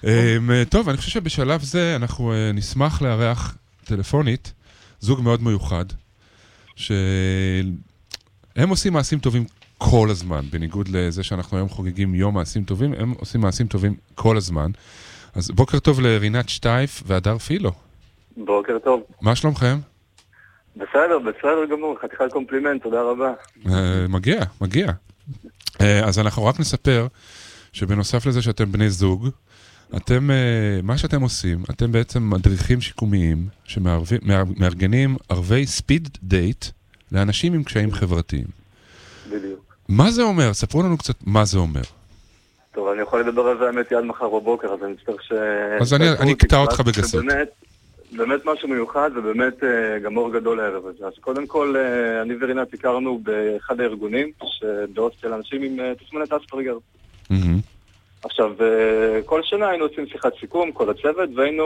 טוב, אני חושב שבשלב זה אנחנו נשמח לארח טלפונית זוג מאוד מיוחד, שהם עושים מעשים טובים כל הזמן, בניגוד לזה שאנחנו היום חוגגים יום מעשים טובים, הם עושים מעשים טובים כל הזמן. אז בוקר טוב לרינת שטייף והדר פילו. בוקר טוב. מה שלומכם? בסדר גמור, חתיכת קומפלימנט, תודה רבה. מגיע. אז אנחנו רק נספר שבנוסף לזה שאתם בני זוג, אתם, מה שאתם עושים, אתם בעצם מדריכים שיקומיים שמארגנים ערבי ספיד דייט לאנשים עם קשיים חברתיים. בדיוק. מה זה אומר? ספרו לנו קצת מה זה אומר. טוב, אני יכול לדבר על זה האמת עד מחר בבוקר, אז אני מצטער אז אני אקטע אותך בגסות. באמת משהו מיוחד ובאמת גם אור גדול לערב הזה. אז קודם כל, אני ורינת הכרנו באחד הארגונים בהוסטל אנשים עם תסמונת אספרגר. עכשיו, כל שנה היינו עושים שיחת סיכום, כל הצוות,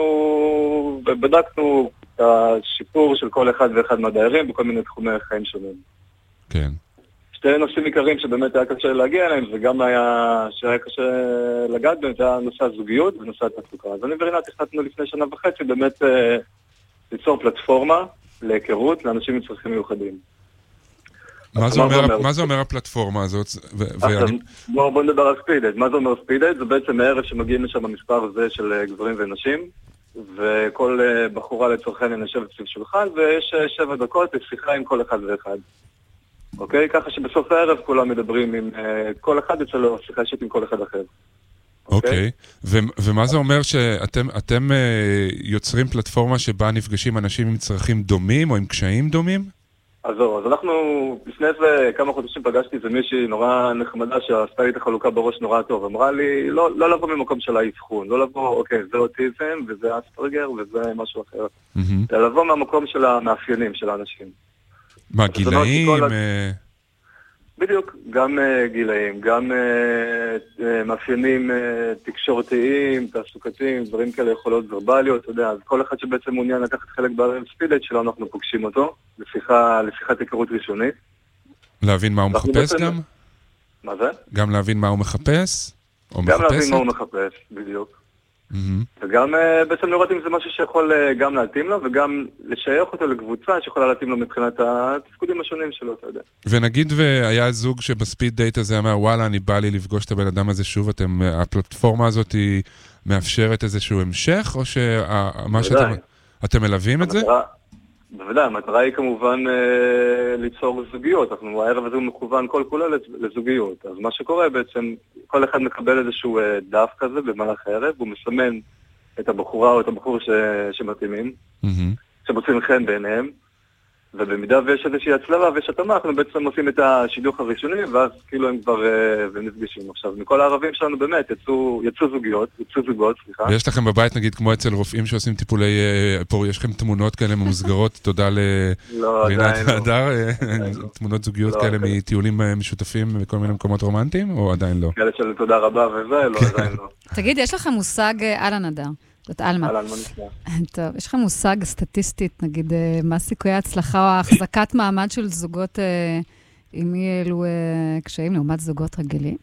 ובדקנו את השיפור של כל אחד ואחד מהדיירים בכל מיני תחומי חיים שונים. כן. שתי נושאים עיקריים שבאמת היה קשה להגיע אליהם, וגם שהיה קשה לגעת בהם, זה היה נושא הזוגיות ונושא התעסוקה. אז אני ורינת החלטנו לפני שנה וחצי באמת ליצור פלטפורמה להיכרות לאנשים עם צרכים מיוחדים. מה זה אומר הפלטפורמה הזאת? בוא נדבר על ספידט. מה זה אומר ספידט? זה בעצם הערב שמגיעים לשם המספר הזה של גברים ונשים, וכל בחורה לצורכן נשבת סביב שולחן, ויש 7 דקות לשיחה עם כל אחד ואחד. אוקיי? ככה שבסוף הערב כולם מדברים עם כל אחד אצלו, שיחה אישית עם כל אחד אחר. אוקיי. ומה זה אומר שאתם יוצרים פלטפורמה שבה נפגשים אנשים עם צרכים דומים או עם קשיים דומים? אז אנחנו, לפני זה כמה חודשים פגשתי איזה מישהי נורא נחמדה שעשתה לי את החלוקה בראש נורא טוב. אמרה לי, לא לבוא ממקום של האבחון, לא לבוא, אוקיי, זה אוטיזם וזה אספרגר וזה משהו אחר. אלא לבוא מהמקום של המאפיינים של האנשים. מה, גילאים? בדיוק, גם גילאים, גם מאפיינים תקשורתיים, תעסוקתיים, דברים כאלה יכולות ורבליות, אתה יודע, אז כל אחד שבעצם מעוניין לקחת חלק בערב ספידט שלו, אנחנו פוגשים אותו, לשיחת היכרות ראשונית. להבין מה הוא מחפש גם? מה זה? גם להבין מה הוא מחפש? גם להבין מה הוא מחפש, בדיוק. וגם בעצם לראות אם זה משהו שיכול גם להתאים לו, וגם לשייך אותו לקבוצה שיכולה להתאים לו מבחינת התפקודים השונים שלו, אתה יודע. ונגיד והיה זוג שבספיד דייט הזה אמר, וואלה, אני בא לי לפגוש את הבן אדם הזה שוב, הפלטפורמה הזאת היא מאפשרת איזשהו המשך, או שמה שאתם מלווים את זה? בוודאי, המטרה היא כמובן ליצור זוגיות, הערב הזה הוא מכוון כל כולה לזוגיות, אז מה שקורה בעצם, כל אחד מקבל איזשהו דף כזה במהלך הערב, הוא מסמן את הבחורה או את הבחור שמתאימים, שמוצאים חן בעיניהם, ובמידה ויש איזושהי הצלבה ויש התאמה, אנחנו בעצם עושים את השידוך הראשוני, ואז כאילו הם כבר נפגשים. עכשיו, מכל הערבים שלנו באמת יצאו זוגות, סליחה. ויש לכם בבית, נגיד, כמו אצל רופאים שעושים טיפולי, פה יש לכם תמונות כאלה ממוסגרות, תודה לרינת והדר, תמונות זוגיות כאלה מטיולים משותפים בכל מיני מקומות רומנטיים, או עדיין לא? כאלה של תודה רבה וזה, לא, עדיין לא. תגיד, יש לכם מושג אלן הדר? זאת אלמה. אלן, מה נשמע? טוב, יש לך מושג סטטיסטית, נגיד, מה סיכויי ההצלחה או ההחזקת מעמד של זוגות עם אי אלו קשיים לעומת זוגות רגילים?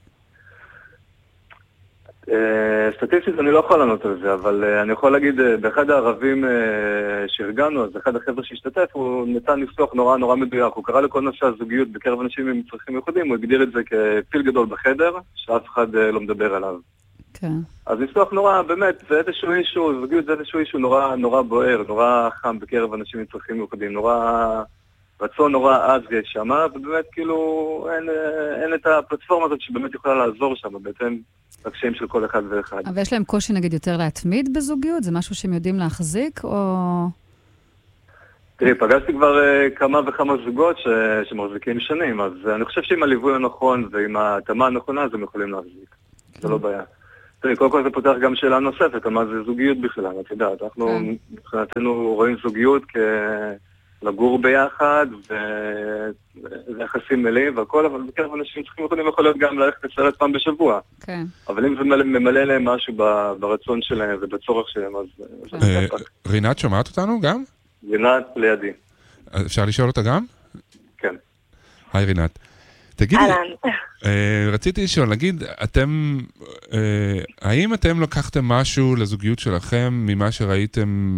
סטטיסטית אני לא יכול לענות על זה, אבל אני יכול להגיד, באחד הערבים שארגנו, אז אחד החבר'ה שהשתתף, הוא נתן ניסוח נורא מדויק, הוא קרא לכל נושא הזוגיות בקרב אנשים עם צרכים מיוחדים, הוא הגדיר את זה כפיל גדול בחדר, שאף אחד לא מדבר עליו. כן. אז ניסוח נורא, באמת, זה איזשהו אישו, זוגיות זה איזשהו אישו נורא בוער, נורא חם בקרב אנשים עם צרכים מיוחדים, רצון נורא עז יש שם, ובאמת כאילו אין את הפלטפורמה הזאת שבאמת יכולה לעזור שם, בעצם הקשיים של כל אחד ואחד. אבל יש להם קושי נגיד יותר להתמיד בזוגיות? זה משהו שהם יודעים להחזיק, או... תראי, פגשתי כבר כמה וכמה זוגות שמחזיקים שנים, אז אני חושב שעם הליווי הנכון ועם ההתאמה הנכונה, אז הם יכולים להחזיק. זה לא בעיה. תראי, קודם כל זה פותח גם שאלה נוספת, מה זה זוגיות בכלל, את יודעת, אנחנו מבחינתנו רואים זוגיות כלגור ביחד, ויחסים מלאים והכל, אבל בקרב אנשים צריכים יכולים יכול להיות גם ללכת לסרט פעם בשבוע. כן. אבל אם זה ממלא להם משהו ברצון שלהם ובצורך שלהם, אז... רינת, שומעת אותנו גם? רינת לידי. אפשר לשאול אותה גם? כן. היי רינת. תגידי, רציתי לשאול, נגיד, האם אתם לקחתם משהו לזוגיות שלכם ממה שראיתם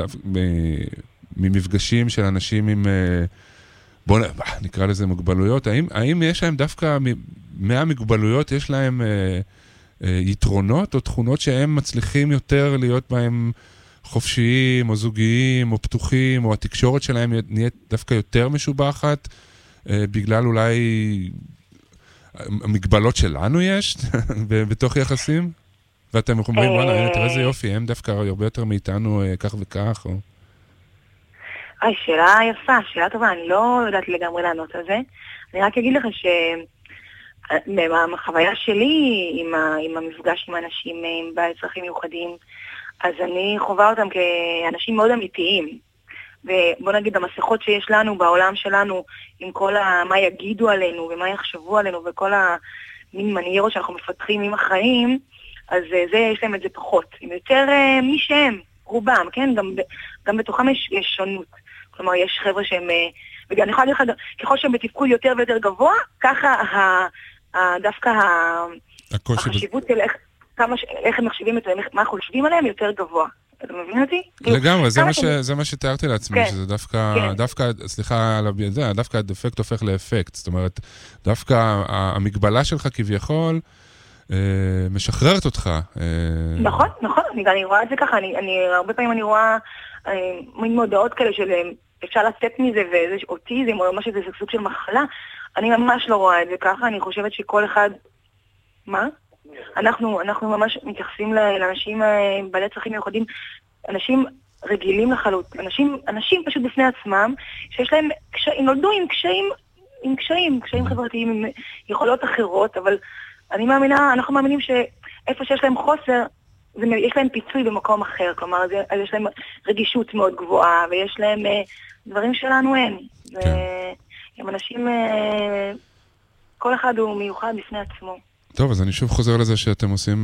ממפגשים של אנשים עם, בואו נקרא לזה מוגבלויות, האם יש להם דווקא, מהמוגבלויות יש להם יתרונות או תכונות שהם מצליחים יותר להיות בהם חופשיים או זוגיים או פתוחים, או התקשורת שלהם נהיית דווקא יותר משובחת, בגלל אולי המגבלות שלנו יש בתוך יחסים? ואתם אומרים, וואלה, הנה, תראה איזה יופי, הם דווקא הרבה יותר מאיתנו כך וכך, או... שאלה יפה, שאלה טובה, אני לא יודעת לגמרי לענות על זה. אני רק אגיד לך מהחוויה שלי עם המפגש עם אנשים בעלי צרכים מיוחדים, אז אני חווה אותם כאנשים מאוד אמיתיים. ובוא נגיד, המסכות שיש לנו בעולם שלנו, עם כל מה יגידו עלינו ומה יחשבו עלינו וכל המין מניירות שאנחנו מפתחים עם החיים, אז זה יש להם את זה פחות. עם יותר מי שהם, רובם, כן? גם בתוכם יש שונות. כלומר, יש חבר'ה שהם... ואני יכולה להגיד לך, ככל שהם בתפקוד יותר ויותר גבוה, ככה דווקא החשיבות של איך הם מחשבים את זה, מה אנחנו חושבים עליהם יותר גבוה. אתה מבין אותי? לגמרי, זה מה שתיארתי לעצמי, שזה דווקא, סליחה, דווקא הדפקט הופך לאפקט. זאת אומרת, דווקא המגבלה שלך כביכול משחררת אותך. נכון, נכון, אני רואה את זה ככה, הרבה פעמים אני רואה מין מודעות כאלה של אפשר לצאת מזה ואיזה אוטיזם או ממש איזה סוג של מחלה, אני ממש לא רואה את זה ככה, אני חושבת שכל אחד... מה? אנחנו ממש מתייחסים לאנשים בעלי צרכים מיוחדים, אנשים רגילים לחלוט, אנשים פשוט בפני עצמם, שיש להם קשיים, נולדו עם קשיים חברתיים, עם יכולות אחרות, אבל אנחנו מאמינים שאיפה שיש להם חוסר, יש להם פיצוי במקום אחר, כלומר, יש להם רגישות מאוד גבוהה, ויש להם דברים שלנו אין. הם אנשים, כל אחד הוא מיוחד בפני עצמו. טוב, אז אני שוב חוזר לזה שאתם עושים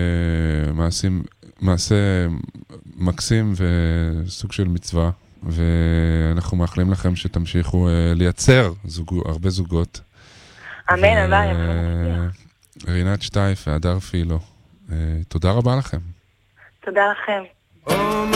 מעשה מקסים וסוג של מצווה, ואנחנו מאחלים לכם שתמשיכו לייצר הרבה זוגות. אמן, אמן. רינת שטייף והדר פילו, תודה רבה לכם. תודה לכם.